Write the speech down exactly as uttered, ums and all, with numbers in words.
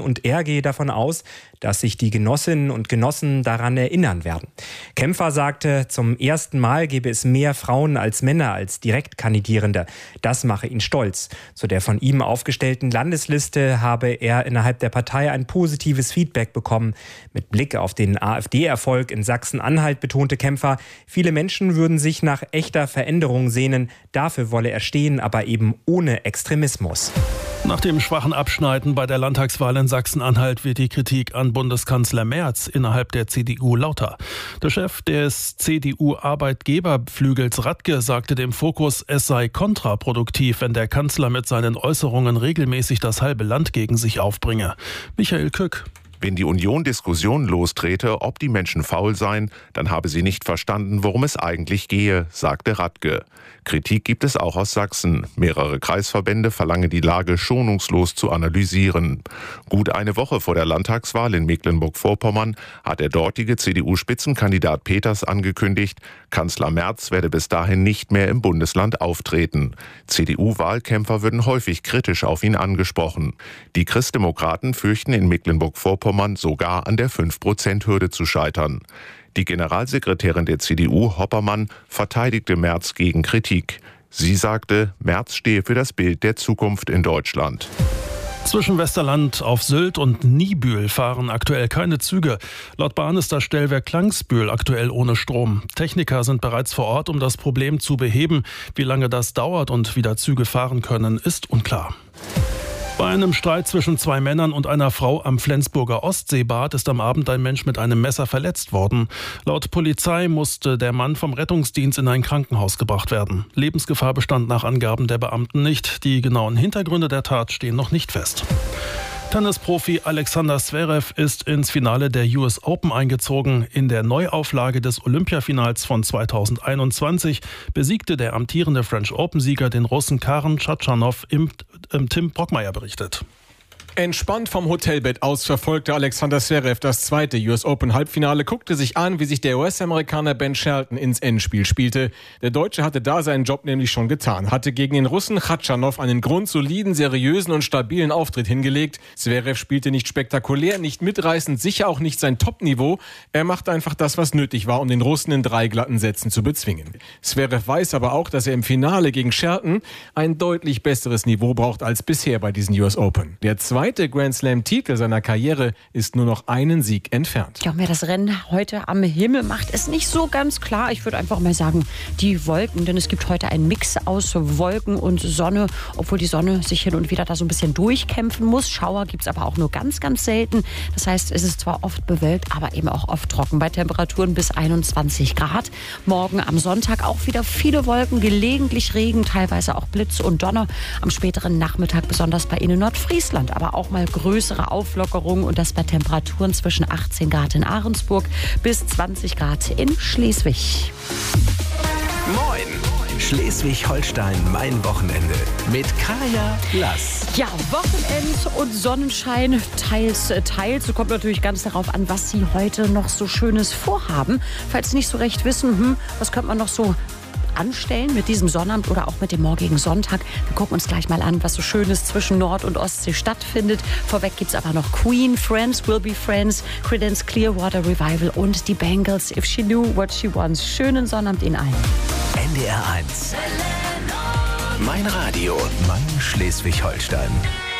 und er gehe davon aus, dass sich die Genossinnen und Genossen daran erinnern werden. Kämpfer sagte, zum ersten Mal gebe es mehr Frauen als Männer als Direktkandidierende. Das mache ihn stolz. Zu der von ihm aufgestellten Landesliste habe er innerhalb der Partei ein positives Feedback bekommen. Mit Blick auf den AfD-Erfolg in Sachsen-Anhalt betonte Kämpfer, viele Menschen würden sich nach echter Veränderung sehnen. Dafür wolle er stehen, aber eben ohne Extremismus. Nach dem schwachen Abschneiden bei der Landtagswahl in Sachsen-Anhalt wird die Kritik an Bundeskanzler Merz innerhalb der C D U lauter. Der Chef des C D U-Arbeitgeberflügels Radke sagte dem Fokus, es sei kontraproduktiv, wenn der Kanzler mit seinen Äußerungen regelmäßig das halbe Land gegen sich aufbringe. Michael Kück. Wenn die Union Diskussionen lostrete, ob die Menschen faul seien, dann habe sie nicht verstanden, worum es eigentlich gehe, sagte Radke. Kritik gibt es auch aus Sachsen. Mehrere Kreisverbände verlangen die Lage schonungslos zu analysieren. Gut eine Woche vor der Landtagswahl in Mecklenburg-Vorpommern hat der dortige C D U-Spitzenkandidat Peters angekündigt, Kanzler Merz werde bis dahin nicht mehr im Bundesland auftreten. C D U-Wahlkämpfer würden häufig kritisch auf ihn angesprochen. Die Christdemokraten fürchten in Mecklenburg-Vorpommern sogar an der fünf Prozent Hürde zu scheitern. Die Generalsekretärin der C D U, Hoppermann, verteidigte Merz gegen Kritik. Sie sagte, Merz stehe für das Bild der Zukunft in Deutschland. Zwischen Westerland auf Sylt und Niebüll fahren aktuell keine Züge. Laut Bahn ist das Stellwerk Klangsbühl aktuell ohne Strom. Techniker sind bereits vor Ort, um das Problem zu beheben. Wie lange das dauert und wieder Züge fahren können, ist unklar. Bei einem Streit zwischen zwei Männern und einer Frau am Flensburger Ostseebad ist am Abend ein Mensch mit einem Messer verletzt worden. Laut Polizei musste der Mann vom Rettungsdienst in ein Krankenhaus gebracht werden. Lebensgefahr bestand nach Angaben der Beamten nicht. Die genauen Hintergründe der Tat stehen noch nicht fest. Tennisprofi Alexander Zverev ist ins Finale der U S Open eingezogen. In der Neuauflage des Olympiafinals von zweitausendeinundzwanzig besiegte der amtierende French Open-Sieger den Russen Karen Tschatschanow, im, im Tim Brockmeier berichtet. Entspannt vom Hotelbett aus verfolgte Alexander Zverev das zweite U S Open Halbfinale, guckte sich an, wie sich der U S-Amerikaner Ben Shelton ins Endspiel spielte. Der Deutsche hatte da seinen Job nämlich schon getan, hatte gegen den Russen Tschatschanow einen grundsoliden, seriösen und stabilen Auftritt hingelegt. Zverev spielte nicht spektakulär, nicht mitreißend, sicher auch nicht sein Top-Niveau. Er machte einfach das, was nötig war, um den Russen in drei glatten Sätzen zu bezwingen. Zverev weiß aber auch, dass er im Finale gegen Shelton ein deutlich besseres Niveau braucht als bisher bei diesen U S Open. Der zweite Der Grand Slam-Titel seiner Karriere ist nur noch einen Sieg entfernt. Ja, wer das Rennen heute am Himmel macht, ist nicht so ganz klar. Ich würde einfach mal sagen, die Wolken. Denn es gibt heute einen Mix aus Wolken und Sonne. Obwohl die Sonne sich hin und wieder da so ein bisschen durchkämpfen muss. Schauer gibt es aber auch nur ganz, ganz selten. Das heißt, es ist zwar oft bewölkt, aber eben auch oft trocken. Bei Temperaturen bis einundzwanzig Grad. Morgen am Sonntag auch wieder viele Wolken, gelegentlich Regen, teilweise auch Blitz und Donner. Am späteren Nachmittag besonders bei Ihnen in Nordfriesland. Aber auch mal größere Auflockerungen und das bei Temperaturen zwischen achtzehn Grad in Ahrensburg bis zwanzig Grad in Schleswig. Moin! Schleswig-Holstein, mein Wochenende mit Kaya Lass. Ja, Wochenend und Sonnenschein teils, teils. So kommt natürlich ganz darauf an, was Sie heute noch so Schönes vorhaben. Falls Sie nicht so recht wissen, hm, was könnte man noch so anstellen mit diesem Sonnabend oder auch mit dem morgigen Sonntag. Wir gucken uns gleich mal an, was so Schönes zwischen Nord- und Ostsee stattfindet. Vorweg gibt es aber noch Queen, Friends Will Be Friends, Creedence Clearwater Revival und die Bangles, If She Knew What She Wants. Schönen Sonnabend Ihnen allen. N D R eins. Mein Radio, mein Schleswig-Holstein.